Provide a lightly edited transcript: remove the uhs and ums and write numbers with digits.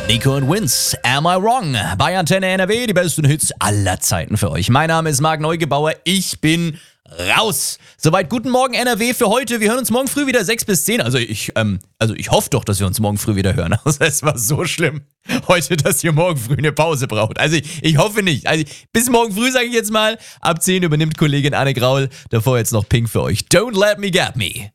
Nico und Vince, Am I Wrong? Bei Antenne NRW, die besten Hits aller Zeiten für euch. Mein Name ist Marc Neugebauer, ich bin raus. Soweit, guten Morgen NRW für heute. Wir hören uns morgen früh wieder 6 bis 10. Also ich hoffe doch, dass wir uns morgen früh wieder hören. Also es war so schlimm heute, dass ihr morgen früh eine Pause braucht. Also ich hoffe nicht. Also bis morgen früh, sage ich jetzt mal. Ab 10 übernimmt Kollegin Anne Graul. Davor jetzt noch Pink für euch. Don't let me get me.